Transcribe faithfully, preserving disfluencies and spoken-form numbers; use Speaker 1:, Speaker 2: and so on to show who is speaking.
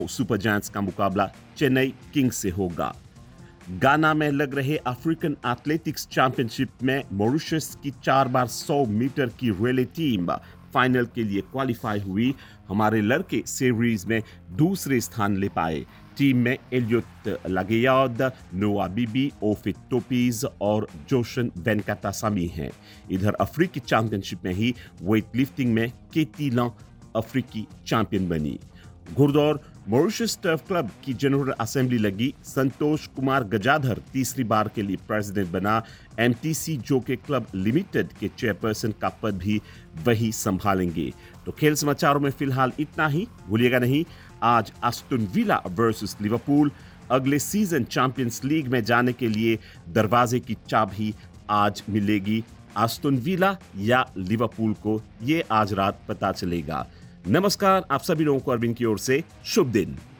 Speaker 1: Super giants का मुकाबला Chennai Kings से होगा। गाना में लग रहे अफ्रीकन एथलेटिक्स चैंपियनशिप में मॉरिशस की चार बार सौ मीटर की रिले टीम फाइनल के लिए क्वालिफाई हुई। हमारे लड़के सीरीज में दूसरे स्थान ले पाए। टीम में एलियट लागेयाद, नोआ बीबी, ओफित टोपीज और जोशन वेनकटासामी हैं। इधर अफ्रीकी चैंपियनशिप में ही वेट लिफ्टिंग में केटी लॉ अफ्रीकी चैंपियन बनी। घुड़दौड़ मॉरिशस टर्फ क्लब की जनरल असेंबली लगी। संतोष कुमार गजाधर तीसरी बार के लिए प्रेसिडेंट बना। एमटीसी जो के क्लब लिमिटेड के चेयरपर्सन का पद भी वही संभालेंगे। तो खेल समाचारों में फिलहाल इतना ही। भूलिएगा नहीं, आज एस्टन विला वर्सेस लिवरपूल। अगले सीजन चैंपियंस लीग में जाने के लिए दरवाजे की चाबी आज मिलेगी। एस्टन विला या लिवरपूल को ये आज रात पता चलेगा। नमस्कार, आप सभी लोगों को अरविंद की ओर से शुभ दिन।